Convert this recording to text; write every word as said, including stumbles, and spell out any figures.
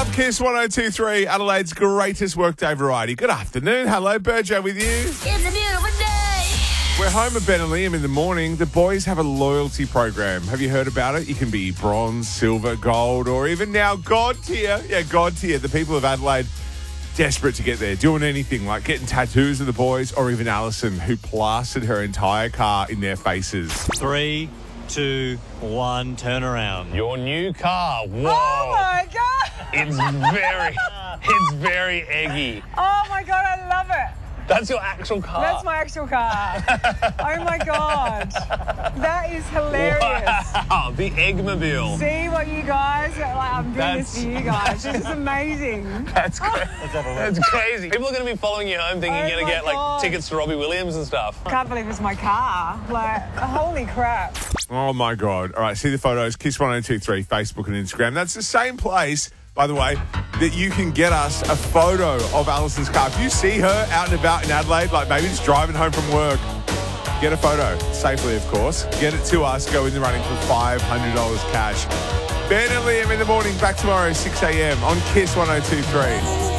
Kiss one oh two point three, Adelaide's greatest workday variety. Good afternoon. Hello, Burjo with you. It's a beautiful day. We're home at Ben and Liam in the morning. The boys have a loyalty program. Have you heard about it? You can be bronze, silver, gold, or even now God tier. Yeah, God tier. The people of Adelaide desperate to get there, doing anything like getting tattoos of the boys, or even Alison, who plastered her entire car in their faces. Three, two, one, turn around. Your new car. Whoa. Oh my God! It's very, it's very eggy. Oh my God, I love it. That's your actual car. That's my actual car. Oh my God. That is hilarious. Wow, the Eggmobile. See what you guys, like, I'm doing That's- this for you guys. This is amazing. That's crazy. That's crazy. People are going to be following you home thinking Oh you're going to my get like God. tickets to Robbie Williams and stuff. Can't believe it's my car. Like, holy crap. Oh, my God. All right, see the photos, Kiss one oh two point three, Facebook and Instagram. That's the same place, by the way, that you can get us a photo of Alison's car. If you see her out and about in Adelaide, like maybe just driving home from work, get a photo, safely, of course. Get it to us, go in the running for five hundred dollars cash. Ben and Liam in the morning, back tomorrow, six a.m. on Kiss one oh two point three.